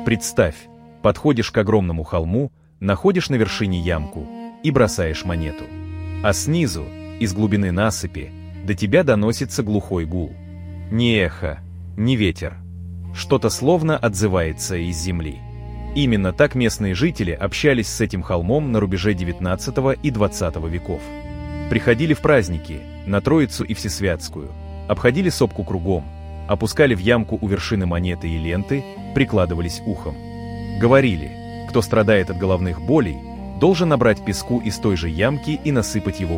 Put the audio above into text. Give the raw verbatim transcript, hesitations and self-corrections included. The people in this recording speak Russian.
Представь, подходишь к огромному холму, находишь на вершине ямку и бросаешь монету. А снизу, из глубины насыпи, до тебя доносится глухой гул. Ни эхо, ни ветер. Что-то словно отзывается из земли. Именно так местные жители общались с этим холмом на рубеже девятнадцатого и двадцатого веков. Приходили в праздники, на Троицу и Всесвятскую, обходили сопку кругом, опускали в ямку у вершины монеты и ленты, прикладывались ухом. Говорили, кто страдает от головных болей, должен набрать песку из той же ямки и насыпать его